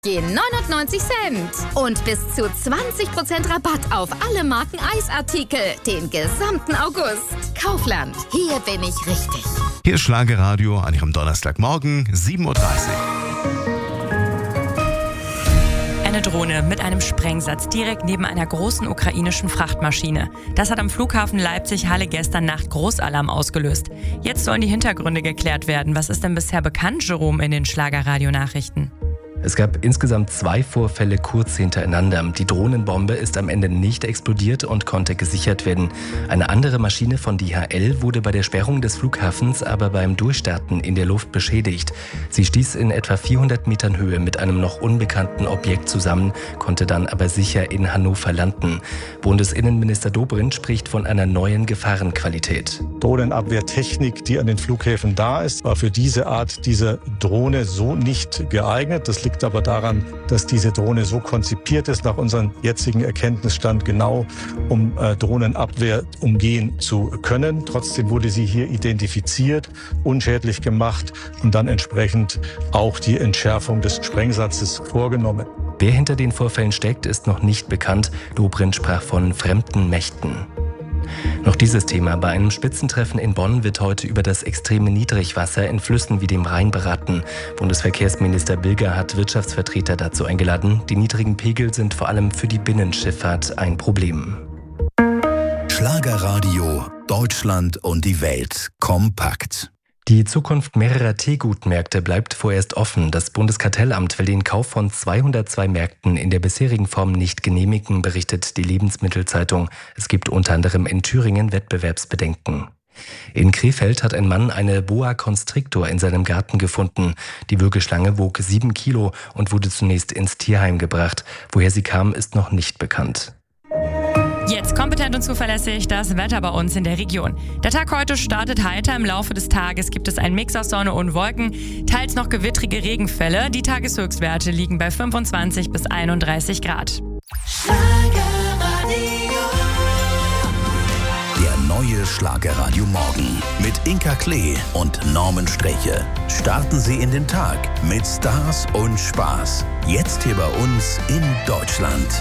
Je 99 Cent. Und bis zu 20% Rabatt auf alle Marken Eisartikel. Den gesamten August. Kaufland. Hier bin ich richtig. Hier ist Schlagerradio an Ihrem Donnerstagmorgen, 7.30 Uhr. Eine Drohne mit einem Sprengsatz direkt neben einer großen ukrainischen Frachtmaschine. Das hat am Flughafen Leipzig-Halle gestern Nacht Großalarm ausgelöst. Jetzt sollen die Hintergründe geklärt werden. Was ist denn bisher bekannt, Jerome, in den Schlagerradio-Nachrichten? Es gab insgesamt 2 Vorfälle kurz hintereinander. Die Drohnenbombe ist am Ende nicht explodiert und konnte gesichert werden. Eine andere Maschine von DHL wurde bei der Sperrung des Flughafens aber beim Durchstarten in der Luft beschädigt. Sie stieß in etwa 400 Metern Höhe mit einem noch unbekannten Objekt zusammen, konnte dann aber sicher in Hannover landen. Bundesinnenminister Dobrindt spricht von einer neuen Gefahrenqualität. Drohnenabwehrtechnik, die an den Flughäfen da ist, war für diese Art dieser Drohne so nicht geeignet. Das liegt aber daran, dass diese Drohne so konzipiert ist, nach unserem jetzigen Erkenntnisstand genau, um Drohnenabwehr umgehen zu können. Trotzdem wurde sie hier identifiziert, unschädlich gemacht und dann entsprechend auch die Entschärfung des Sprengsatzes vorgenommen. Wer hinter den Vorfällen steckt, ist noch nicht bekannt. Dobrindt sprach von fremden Mächten. Noch dieses Thema. Bei einem Spitzentreffen in Bonn wird heute über das extreme Niedrigwasser in Flüssen wie dem Rhein beraten. Bundesverkehrsminister Bilger hat Wirtschaftsvertreter dazu eingeladen. Die niedrigen Pegel sind vor allem für die Binnenschifffahrt ein Problem. Schlagerradio, Deutschland und die Welt kompakt. Die Zukunft mehrerer Teegutmärkte bleibt vorerst offen. Das Bundeskartellamt will den Kauf von 202 Märkten in der bisherigen Form nicht genehmigen, berichtet die Lebensmittelzeitung. Es gibt unter anderem in Thüringen Wettbewerbsbedenken. In Krefeld hat ein Mann eine Boa Constrictor in seinem Garten gefunden. Die Würgeschlange wog 7 Kilo und wurde zunächst ins Tierheim gebracht. Woher sie kam, ist noch nicht bekannt. Jetzt kompetent und zuverlässig das Wetter bei uns in der Region. Der Tag heute startet heiter. Im Laufe des Tages gibt es einen Mix aus Sonne und Wolken, teils noch gewittrige Regenfälle. Die Tageshöchstwerte liegen bei 25 bis 31 Grad. Der neue Schlagerradio Morgen mit Inka Klee und Norman Streche. Starten Sie in den Tag mit Stars und Spaß. Jetzt hier bei uns in Deutschland.